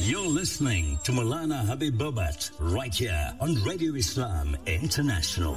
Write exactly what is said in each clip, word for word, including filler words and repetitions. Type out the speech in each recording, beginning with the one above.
You're listening to Maulana Habib Bobat right here on Radio Islam International.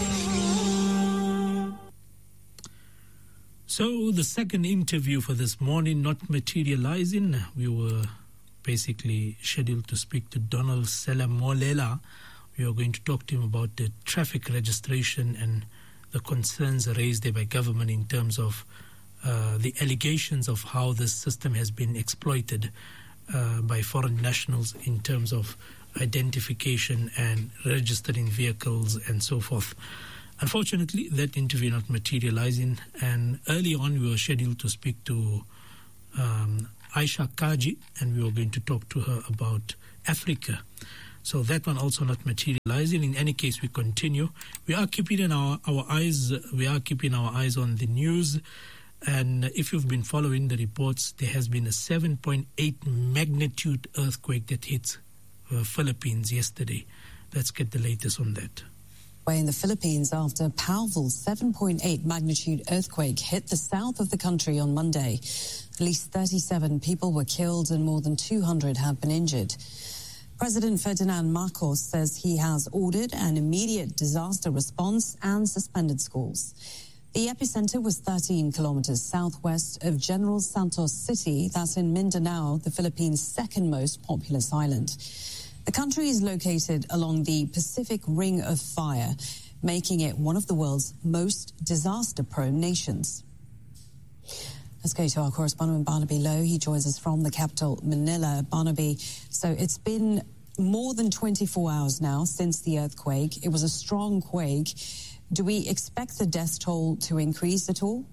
So the second interview for this morning not materializing. We were basically scheduled to speak to Donald Selamolela. We are going to talk to him about the traffic registration and the concerns raised there by government in terms of uh, the allegations of how this system has been exploited uh, by foreign nationals in terms of identification and registering vehicles and so forth. Unfortunately, that interview not materializing, and early on we were scheduled to speak to um, Aisha Kaji, and we were going to talk to her about Africa. So that one also not materializing. In any case, we continue. We are keeping our, our eyes, we are keeping our eyes on the news. And if you've been following the reports, there has been a seven point eight magnitude earthquake that hit the Philippines yesterday. Let's get the latest on that. In the Philippines, after a powerful seven point eight magnitude earthquake hit the south of the country on Monday, at least thirty-seven people were killed and more than two hundred have been injured. President Ferdinand Marcos says he has ordered an immediate disaster response and suspended schools. The epicenter was thirteen kilometers southwest of General Santos City, that's in Mindanao, the Philippines' second most populous island. The country is located along the Pacific Ring of Fire, making it one of the world's most disaster-prone nations. Let's go to our correspondent, Barnaby Lowe. He joins us from the capital, Manila. Barnaby, so it's been more than twenty-four hours now since the earthquake. It was a strong quake. Do we expect the death toll to increase at all?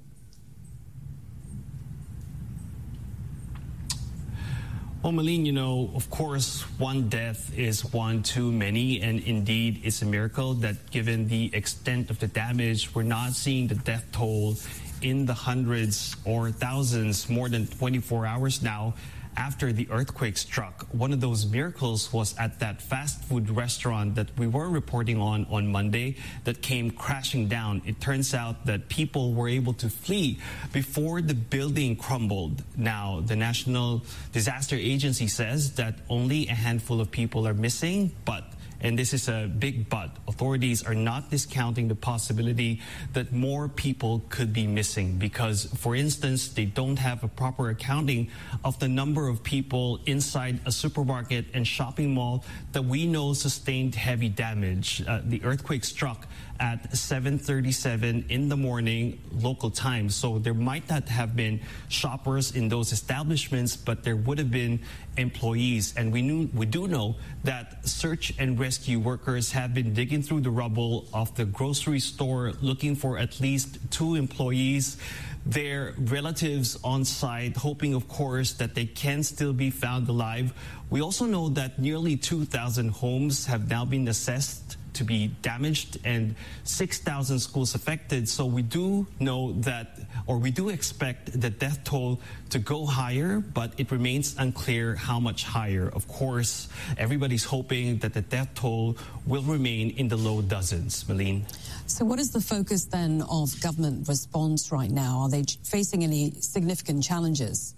Well, Malene, you know, of course, one death is one too many, and indeed it's a miracle that given the extent of the damage, we're not seeing the death toll in the hundreds or thousands more than twenty-four hours now after the earthquake struck. One of those miracles was at that fast food restaurant that we were reporting on on Monday that came crashing down. It turns out that people were able to flee before the building crumbled. Now, the National Disaster Agency says that only a handful of people are missing, but and this is a big but, authorities are not discounting the possibility that more people could be missing because, for instance, they don't have a proper accounting of the number of people inside a supermarket and shopping mall that we know sustained heavy damage. Uh, the earthquake struck at seven thirty-seven in the morning local time, so there might not have been shoppers in those establishments, but there would have been employees. And we knew we do know that search and rescue workers have been digging through the rubble of the grocery store looking for at least two employees, their relatives on site, hoping, of course, that they can still be found alive. We also know that nearly two thousand homes have now been assessed to be damaged and six thousand schools affected. So we do know that, or we do expect the death toll to go higher, but it remains unclear how much higher. Of course, everybody's hoping that the death toll will remain in the low dozens. Malene. So what is the focus then of government response right now? Are they facing any significant challenges?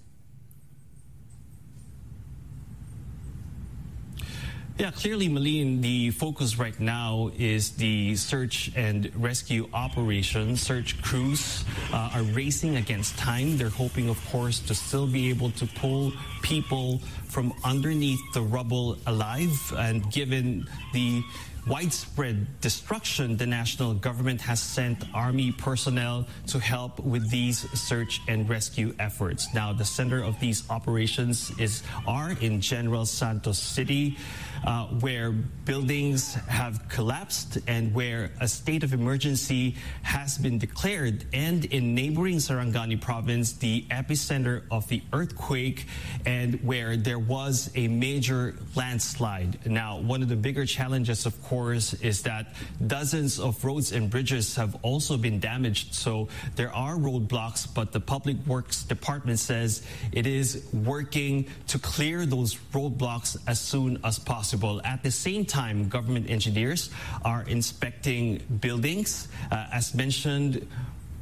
Yeah, clearly, Malene, the focus right now is the search and rescue operation. Search crews uh, are racing against time. They're hoping, of course, to still be able to pull people from underneath the rubble alive. And given the widespread destruction, the national government has sent army personnel to help with these search and rescue efforts. Now, the center of these operations is are in General Santos City, uh, where buildings have collapsed and where a state of emergency has been declared. And in neighboring Sarangani province, the epicenter of the earthquake, and where there was a major landslide. Now, one of the bigger challenges, of course, is that dozens of roads and bridges have also been damaged. So there are roadblocks, but the Public Works Department says it is working to clear those roadblocks as soon as possible. At the same time, government engineers are inspecting buildings. Uh, as mentioned,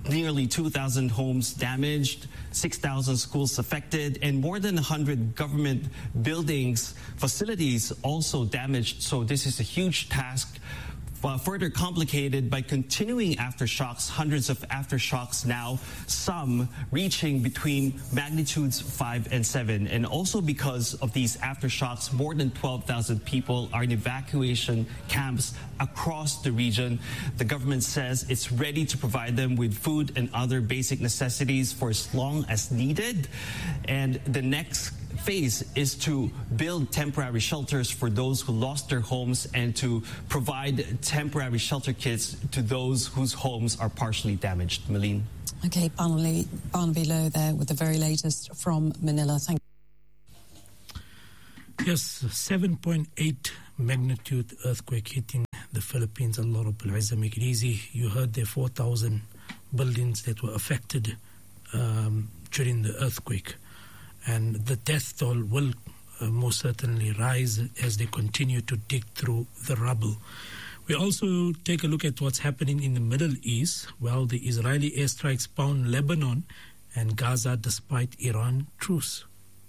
nearly two thousand homes damaged, six thousand schools affected, and more than one hundred government buildings, facilities also damaged. So this is a huge task. Uh, further complicated by continuing aftershocks, hundreds of aftershocks now, some reaching between magnitudes five and seven. And also because of these aftershocks, more than twelve thousand people are in evacuation camps across the region. The government says it's ready to provide them with food and other basic necessities for as long as needed. And the next phase is to build temporary shelters for those who lost their homes and to provide temporary shelter kits to those whose homes are partially damaged. Malene. Okay, Barnaby, Barnaby Lowe there with the very latest from Manila. Thank you. Yes, seven point eight magnitude earthquake hitting the Philippines. Allah Rabbul Izzah make it easy. You heard there four thousand buildings that were affected um, during the earthquake. And the death toll will uh, most certainly rise as they continue to dig through the rubble. We also take a look at what's happening in the Middle East. Well, the Israeli airstrikes pound Lebanon and Gaza despite Iran truce.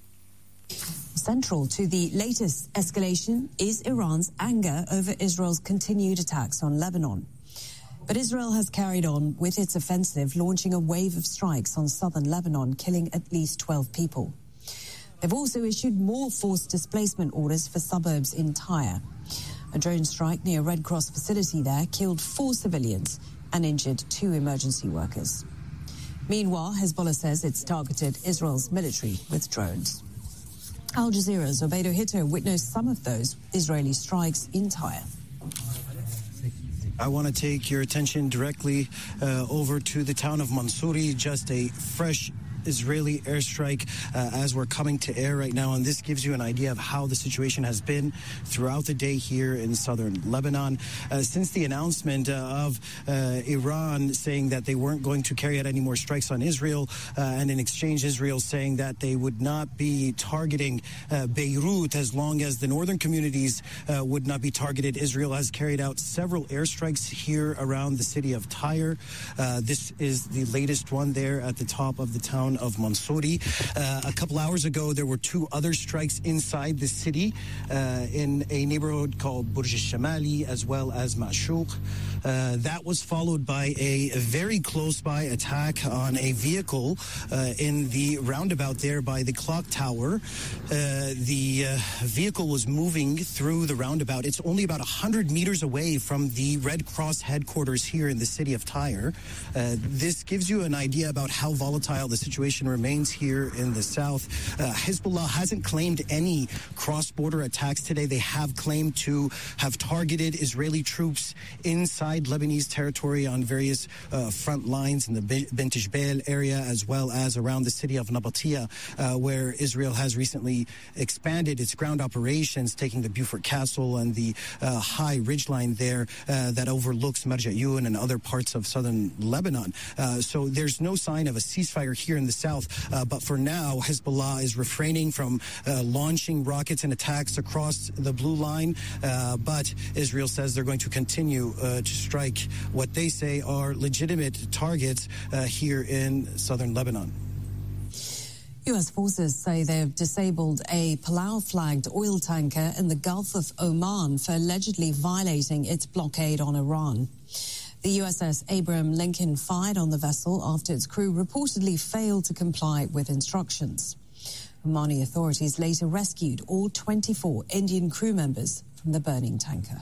Central to the latest escalation is Iran's anger over Israel's continued attacks on Lebanon. But Israel has carried on with its offensive, launching a wave of strikes on southern Lebanon, killing at least twelve people. They've also issued more forced displacement orders for suburbs in Tyre. A drone strike near a Red Cross facility there killed four civilians and injured two emergency workers. Meanwhile, Hezbollah says it's targeted Israel's military with drones. Al Jazeera's Obedo Hito witnessed some of those Israeli strikes in Tyre. I want to take your attention directly uh, over to the town of Mansouri, just a fresh Israeli airstrike uh, as we're coming to air right now, and this gives you an idea of how the situation has been throughout the day here in southern Lebanon. Uh, since the announcement uh, of uh, Iran saying that they weren't going to carry out any more strikes on Israel, uh, and in exchange Israel saying that they would not be targeting uh, Beirut as long as the northern communities uh, would not be targeted, Israel has carried out several airstrikes here around the city of Tyre. Uh, this is the latest one there at the top of the town of Mansouri. Uh, a couple hours ago, there were two other strikes inside the city uh, in a neighborhood called Burj al-Shamali as well as Ma'shuq. Uh, that was followed by a, a very close-by attack on a vehicle uh, in the roundabout there by the clock tower. Uh, the uh, vehicle was moving through the roundabout. It's only about one hundred meters away from the Red Cross headquarters here in the city of Tyre. Uh, this gives you an idea about how volatile the situation remains here in the south. Uh, Hezbollah hasn't claimed any cross-border attacks today. They have claimed to have targeted Israeli troops inside Lebanese territory on various uh, front lines in the Bint Jbeil area as well as around the city of Nabatia, uh, where Israel has recently expanded its ground operations, taking the Beaufort Castle and the uh, high ridgeline there uh, that overlooks Marja Yun and other parts of southern Lebanon. Uh, so there's no sign of a ceasefire here in the south, uh, but for now, Hezbollah is refraining from uh, launching rockets and attacks across the blue line, uh, but Israel says they're going to continue uh, to strike what they say are legitimate targets uh, here in southern Lebanon. U S forces say they've disabled a Palau-flagged oil tanker in the Gulf of Oman for allegedly violating its blockade on Iran. The U S S Abraham Lincoln fired on the vessel after its crew reportedly failed to comply with instructions. Omani authorities later rescued all twenty-four Indian crew members from the burning tanker.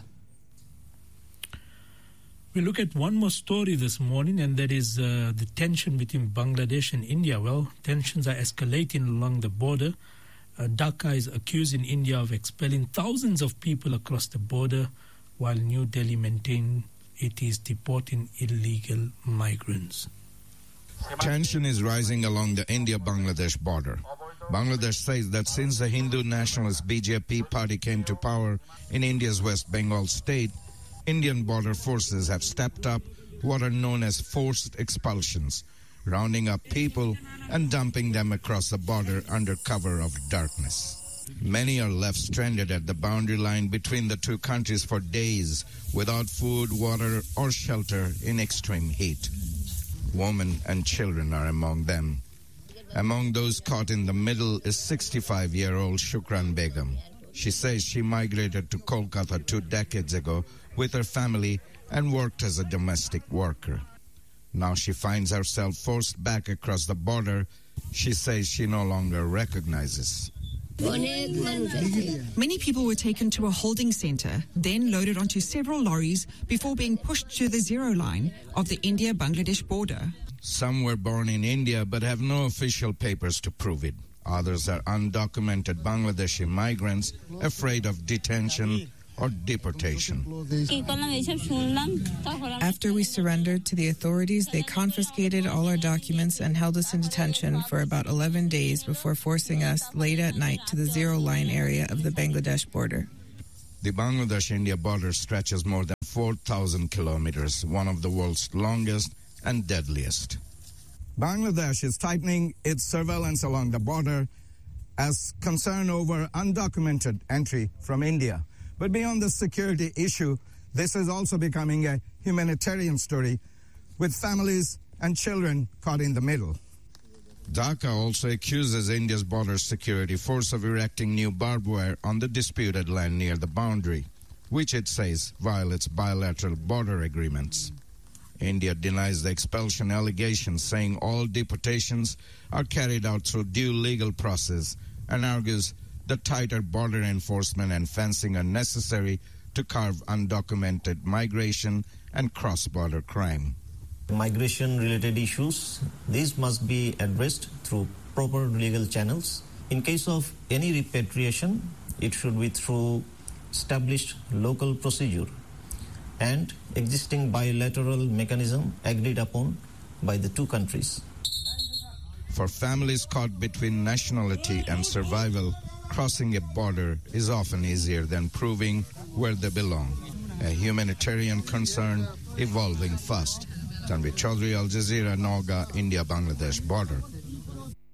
We look at one more story this morning, and that is uh, the tension between Bangladesh and India. Well, tensions are escalating along the border. Uh, Dhaka is accusing India of expelling thousands of people across the border, while New Delhi maintains it is deporting illegal migrants. Tension is rising along the India-Bangladesh border. Bangladesh says that since the Hindu nationalist B J P party came to power in India's West Bengal state, Indian border forces have stepped up what are known as forced expulsions, rounding up people and dumping them across the border under cover of darkness. Many are left stranded at the boundary line between the two countries for days without food, water, or shelter in extreme heat. Women and children are among them. Among those caught in the middle is sixty-five-year-old Shukran Begum. She says she migrated to Kolkata two decades ago with her family and worked as a domestic worker. Now she finds herself forced back across the border she says she no longer recognizes. Many people were taken to a holding center, then loaded onto several lorries before being pushed to the zero line of the India-Bangladesh border. Some were born in India but have no official papers to prove it. Others are undocumented Bangladeshi migrants afraid of detention or deportation. After we surrendered to the authorities, they confiscated all our documents and held us in detention for about eleven days before forcing us late at night to the zero line area of the Bangladesh border. The Bangladesh-India border stretches more than four thousand kilometers, one of the world's longest and deadliest. Bangladesh is tightening its surveillance along the border as concern over undocumented entry from India. But beyond the security issue, this is also becoming a humanitarian story with families and children caught in the middle. Dhaka also accuses India's border security force of erecting new barbed wire on the disputed land near the boundary, which it says violates bilateral border agreements. India denies the expulsion allegations, saying all deportations are carried out through due legal process, and argues the tighter border enforcement and fencing are necessary to curb undocumented migration and cross-border crime. Migration-related issues, these must be addressed through proper legal channels. In case of any repatriation, it should be through established local procedure and existing bilateral mechanism agreed upon by the two countries. For families caught between nationality and survival, crossing a border is often easier than proving where they belong. A humanitarian concern evolving fast. Tanvi Chaudhary, Al Jazeera, Naga, India-Bangladesh border.